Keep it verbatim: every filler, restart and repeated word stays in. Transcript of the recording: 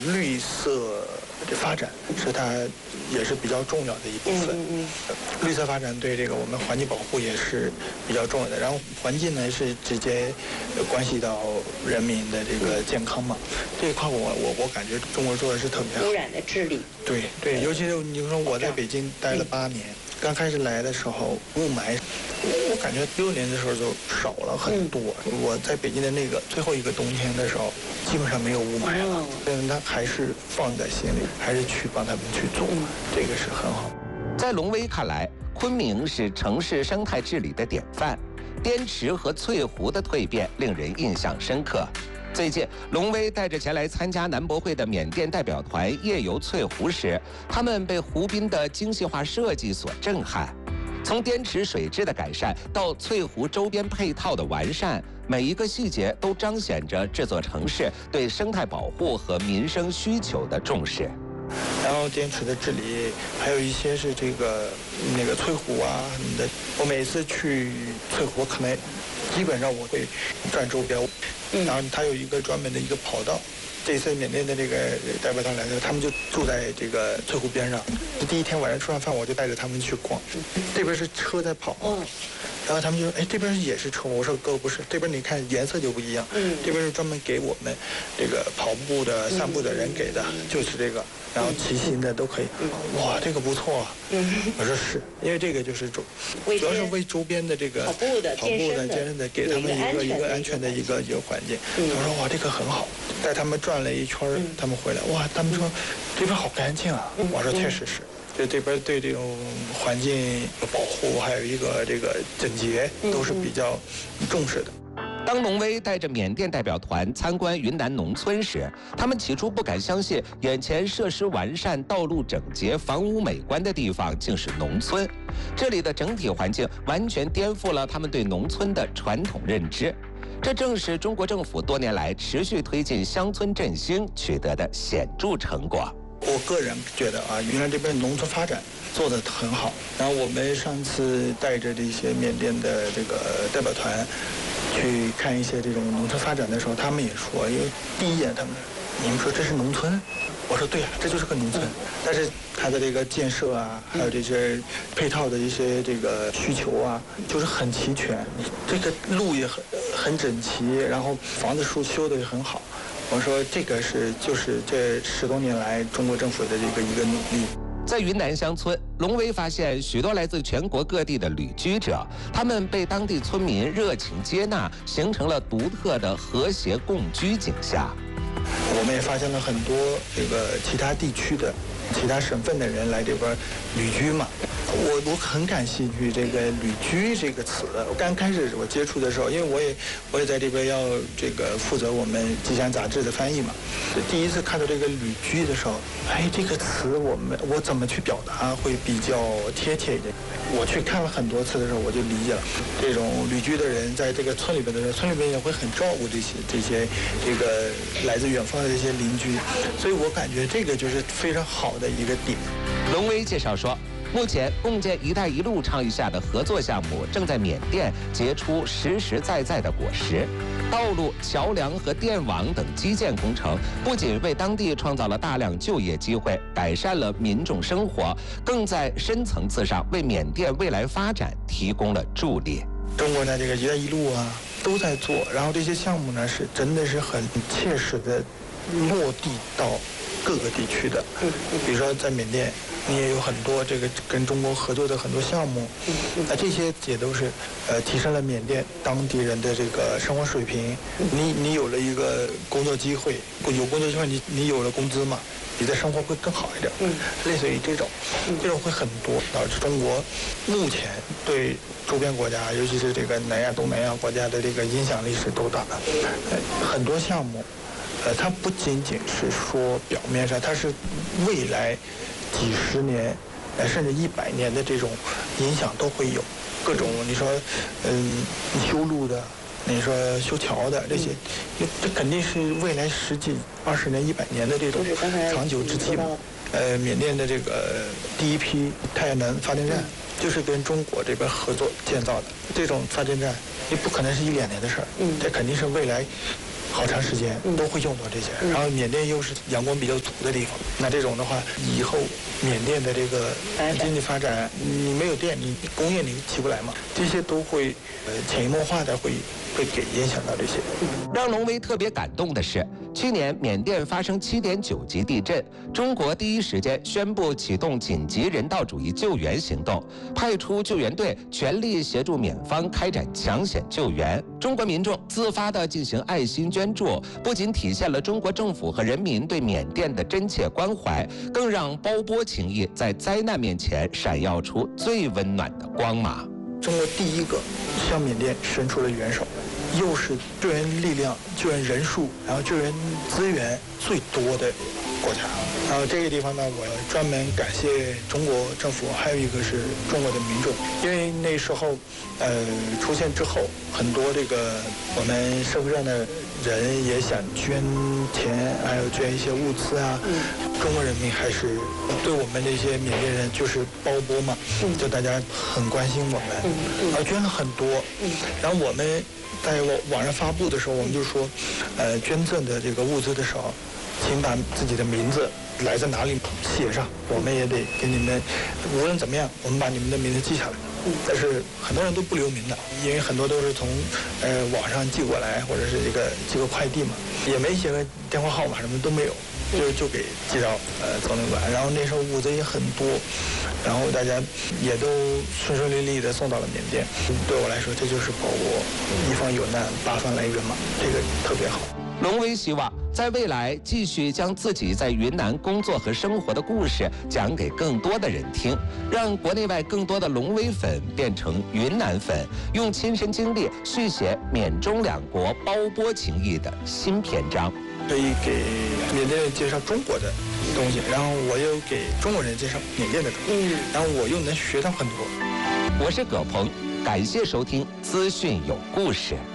绿色的发展是它也是比较重要的一部分。嗯嗯嗯、绿色发展对这个我们环境保护也是比较重要的。然后环境呢是直接关系到人民的这个健康嘛。这一块我我我感觉中国做的是特别好。 污染的治理。 对对，尤其是你说我在北京待了八年，嗯、刚开始来的时候雾霾，我感觉六年的时候就少了很多。嗯、我在北京的那个最后一个冬天的时候，基本上没有雾霾了。嗯，他还是放在心里，还是去帮他们去做，嗯、这个是很好。 在龙威看来，昆明是城市生态治理的典范，滇池和翠湖的蜕变令人印象深刻。最近，龙威带着前来参加南博会的缅甸代表团夜游翠湖时，他们被湖滨的精细化设计所震撼。从滇池水质的改善到翠湖周边配套的完善，每一个细节都彰显着这座城市对生态保护和民生需求的重视。 然后滇池的治理，还有一些是这个那个翠湖啊什么的。我每次去翠湖，可能基本上我会转周边，然后它有一个专门的一个跑道。这次缅甸的这个代表团来的，他们就住在这个翠湖边上。第一天晚上吃完饭，我就带着他们去逛。这边是车在跑，然后他们就说：“哎，这边也是车吗？”我说：“哥，不是，这边你看颜色就不一样。嗯，这边是专门给我们这个跑步的、散步的人给的，就是这个。然后骑行的都可以。哇，这个不错啊。”我说是，因为这个就是主，主要是为周边的这个跑步的、 跑步的、健身的，给他们一个一个安全的一个一个环境。他说：“哇，这个很好。”带他们转了一圈，他们回来，哇，他们说这边好干净啊。我说确实是。就这边对这种环境保护，还有一个这个整洁，都是比较重视的。 当龙威带着缅甸代表团参观云南农村时，他们起初不敢相信，眼前设施完善、道路整洁、房屋美观的地方竟是农村。这里的整体环境完全颠覆了他们对农村的传统认知。这正是中国政府多年来持续推进乡村振兴取得的显著成果。 我个人觉得啊，云南这边农村发展做得很好。然后我们上次带着这些缅甸的这个代表团去看一些这种农村发展的时候，他们也说，因为第一眼他们你们说这是农村，我说对啊，这就是个农村。但是它的这个建设啊，还有这些配套的一些这个需求啊，就是很齐全。这个路也很很整齐，然后房子树修得也很好。我说这个是就是这十多年来中国政府的这个一个努力。 在云南乡村，龙威发现许多来自全国各地的旅居者，他们被当地村民热情接纳，形成了独特的和谐共居景象。 我们也发现了很多这个其他地区的、其他省份的人来这边旅居嘛。我我很感兴趣这个旅居这个词。我刚开始我接触的时候，因为我也我也在这边要这个负责我们《吉祥》杂志的翻译嘛。第一次看到这个旅居的时候，哎，这个词我们我怎么去表达会比较贴切一点？我去看了很多次的时候，我就理解了，这种旅居的人在这个村里边的人，村里边也会很照顾这些这些这个来自远方的这些邻居，所以我感觉这个就是非常好的一个点。 龙威介绍说，目前共建“一带一路”倡议下的合作项目正在缅甸结出实实在在的果实。道路、桥梁和电网等基建工程不仅为当地创造了大量就业机会，改善了民众生活，更在深层次上为缅甸未来发展提供了助力。 中国的这个“一带一路”啊都在做，然后这些项目呢是真的是很切实的落地到各个地区的。比如说在缅甸，你也有很多这个跟中国合作的很多项目，那这些也都是呃提升了缅甸当地人的这个生活水平。你你有了一个工作机会，有工作机会，你你有了工资嘛，你的生活会更好一点。类似于这种，这种会很多，导致中国目前对周边国家，尤其是这个南亚、东南亚国家的这个影响力是多大的？呃，很多项目，呃，它不仅仅是说表面上，它是未来几十年，呃，甚至一百年的这种影响都会有。各种你说，嗯，修路的，你说修桥的这些，这肯定是未来十几、二十年、一百年的这种长久之计嘛。呃，缅甸的这个第一批太阳能发电站，就是跟中国这边合作建造的。这种发电站，你不可能是一两年的事儿，这肯定是未来好好长时间都会用到这些。然后缅甸又是阳光比较足的地方，那这种的话，以后缅甸的这个经济发展，你没有电，你工业你起不来嘛，这些都会呃潜移默化的会会给影响到这些。 让龙威特别感动的是，去年缅甸发生七点九级地震，中国第一时间宣布启动紧急人道主义救援行动，派出救援队全力协助缅方开展抢险救援。中国民众自发地进行爱心捐助，不仅体现了中国政府和人民对缅甸的真切关怀，更让包波情谊在灾难面前闪耀出最温暖的光芒。 中国第一个向缅甸伸出了援手，又是救援力量、救援人数，然后救援资源最多的国家。然后这个地方呢，我专门感谢中国政府，还有一个是中国的民众，因为那时候，呃，出现之后，很多这个我们社会上的人也想捐钱，还有捐一些物资啊。中国人民还是对我们这些缅甸人就是包波嘛，就大家很关心我们，啊，捐了很多。然后我们在网网上发布的时候，我们就说，呃，捐赠的这个物资的时候，请把自己的名字来自哪里写上，我们也得给你们，无论怎么样，我们把你们的名字记下来。但是很多人都不留名的，因为很多都是从呃网上寄过来，或者是这个寄个快递嘛，也没写个电话号码，什么都没有，就就给寄到呃总领馆。然后那时候物资也很多，然后大家也都顺顺利利的送到了缅甸。对我来说，这就是保我一方有难八方来援嘛，这个特别好。 龙威希望在未来继续将自己在云南工作和生活的故事讲给更多的人听，让国内外更多的龙威粉变成云南粉，用亲身经历续写缅中两国包波情谊的新篇章。 可以给缅甸人介绍中国的东西，然后我又给中国人介绍缅甸的东西，然后我又能学到很多。 我是葛鹏，感谢收听资讯有故事。